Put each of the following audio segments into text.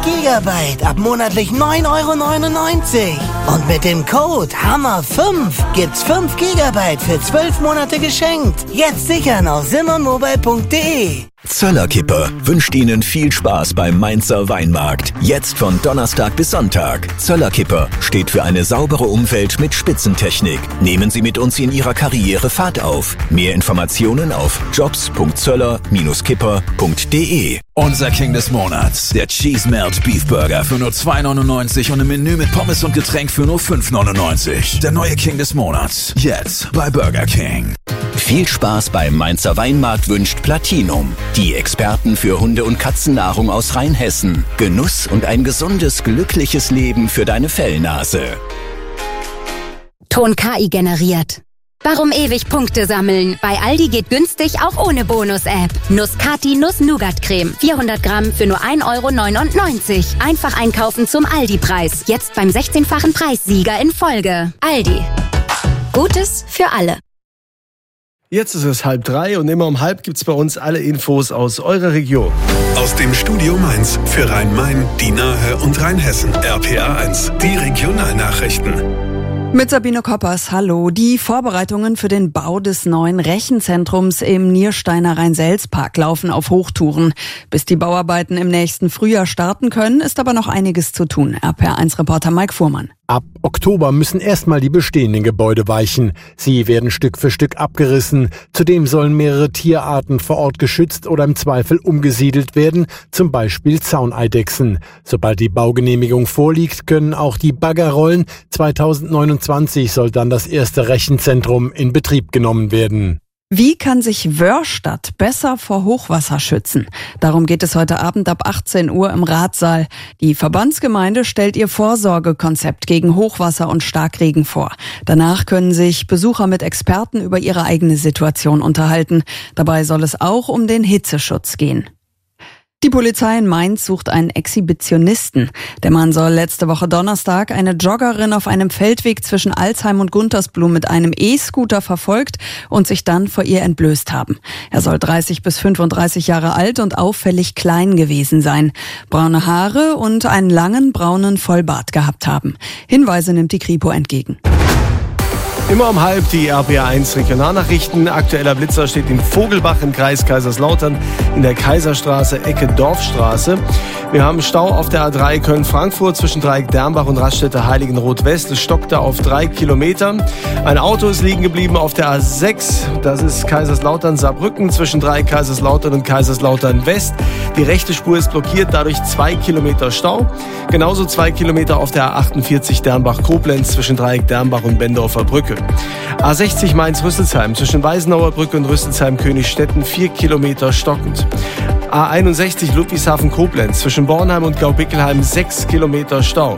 Gigabyte ab monatlich 9,99 €. Und mit dem Code HAMMER5 gibt's 5 Gigabyte für 12 Monate geschenkt. Jetzt sichern auf simonmobile.de. Zöller-Kipper wünscht Ihnen viel Spaß beim Mainzer Weinmarkt. Jetzt von Donnerstag bis Sonntag. Zöller-Kipper steht für eine saubere Umwelt mit Spitzentechnik. Nehmen Sie mit uns in Ihrer Karriere Fahrt auf. Mehr Informationen auf jobs.zöller-kipper.de. Unser King des Monats, der Cheese Melt Beef Burger für nur 2,99 € und im Menü mit Pommes und Getränk für nur 5,99 €. Der neue King des Monats, jetzt bei Burger King. Viel Spaß beim Mainzer Weinmarkt wünscht Platinum. Die Experten für Hunde- und Katzennahrung aus Rheinhessen. Genuss und ein gesundes, glückliches Leben für deine Fellnase. Ton KI generiert. Warum ewig Punkte sammeln? Bei Aldi geht günstig auch ohne Bonus-App. Nuss-Kati Nuss-Nougat-Creme. 400 Gramm für nur 1,99 €. Einfach einkaufen zum Aldi-Preis. Jetzt beim 16-fachen Preissieger in Folge. Aldi. Gutes für alle. Jetzt ist es 2:30 und immer um 2:30 gibt's bei uns alle Infos aus eurer Region. Aus dem Studio Mainz für Rhein-Main, die Nahe und Rheinhessen. RPA 1, die Regionalnachrichten. Mit Sabine Koppers, hallo. Die Vorbereitungen für den Bau des neuen Rechenzentrums im Niersteiner Rhein-Selz-Park laufen auf Hochtouren. Bis die Bauarbeiten im nächsten Frühjahr starten können, ist aber noch einiges zu tun. RPA1-Reporter Mike Fuhrmann. Ab Oktober müssen erstmal die bestehenden Gebäude weichen. Sie werden Stück für Stück abgerissen. Zudem sollen mehrere Tierarten vor Ort geschützt oder im Zweifel umgesiedelt werden, zum Beispiel Zauneidechsen. Sobald die Baugenehmigung vorliegt, können auch die Bagger rollen. 2029 soll dann das erste Rechenzentrum in Betrieb genommen werden. Wie kann sich Wörrstadt besser vor Hochwasser schützen? Darum geht es heute Abend ab 18 Uhr im Ratssaal. Die Verbandsgemeinde stellt ihr Vorsorgekonzept gegen Hochwasser und Starkregen vor. Danach können sich Besucher mit Experten über ihre eigene Situation unterhalten. Dabei soll es auch um den Hitzeschutz gehen. Die Polizei in Mainz sucht einen Exhibitionisten. Der Mann soll letzte Woche Donnerstag eine Joggerin auf einem Feldweg zwischen Alzheim und Guntersblum mit einem E-Scooter verfolgt und sich dann vor ihr entblößt haben. Er soll 30 bis 35 Jahre alt und auffällig klein gewesen sein, braune Haare und einen langen braunen Vollbart gehabt haben. Hinweise nimmt die Kripo entgegen. Immer um 2:30 die RPA1 Regionalnachrichten. Aktueller Blitzer steht in Vogelbach im Kreis Kaiserslautern in der Kaiserstraße, Ecke Dorfstraße. Wir haben Stau auf der A3 Köln-Frankfurt zwischen Dreieck Dernbach und Raststätte Heiligenroth-West. Es stockte auf 3 Kilometern. Ein Auto ist liegen geblieben auf der A6. Das ist Kaiserslautern-Saarbrücken zwischen Dreieck Kaiserslautern und Kaiserslautern-West. Die rechte Spur ist blockiert, dadurch 2 Kilometer Stau. Genauso 2 Kilometer auf der A48 Dernbach-Koblenz zwischen Dreieck Dernbach und Bendorfer Brücke. A60 Mainz-Rüsselsheim zwischen Weißenauer Brücke und Rüsselsheim-Königstetten 4 Kilometer stockend. A61 Ludwigshafen-Koblenz zwischen Bornheim und Gaubickelheim 6 Kilometer Stau.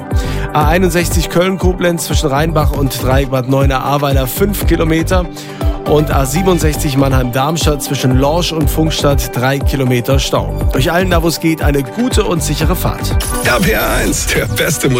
A61 Köln-Koblenz zwischen Rheinbach und Dreieck Bad Neuenahr-Ahrweiler 5 Kilometer. Und A67 Mannheim-Darmstadt zwischen Lorsch und Funkstadt 3 Kilometer Stau. Durch allen da, wo es geht, eine gute und sichere Fahrt. RPA 1, der beste